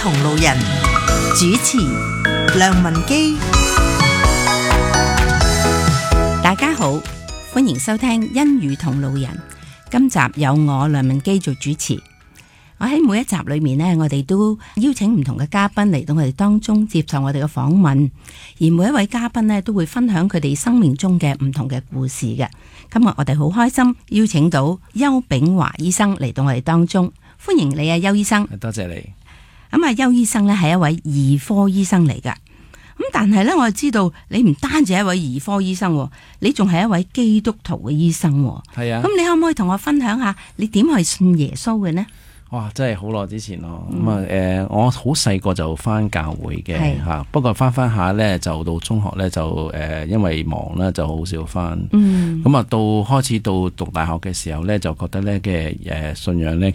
同路人，主持梁文基。 大家好，歡迎收聽欣與同路人。今集有我梁文基做主持。我喺每一集裏面呢，我哋都邀請唔同嘅嘉賓嚟到我哋當中接受我哋嘅訪問，而每一位嘉賓呢，都會分享佢哋生命中嘅唔同嘅故事嘅。今日我哋好開心邀請到邱炳華醫生嚟到我哋當中，歡迎你啊，邱醫生。 多謝你。 咁啊，邱醫生呢係一位兒科醫生嚟噶，咁但係呢，我知道你唔單止係一位兒科醫生，你仲係一位基督徒嘅醫生。 係啊。 咁你可唔可以同我分享下你點去信耶穌嘅呢？ 哇，真係好耐之前咯。我好細個就翻教會嘅吓，不過翻下咧就到中學咧就因為忙啦就好少翻。咁啊到開始到讀大學嘅時候咧就覺得咧嘅信仰咧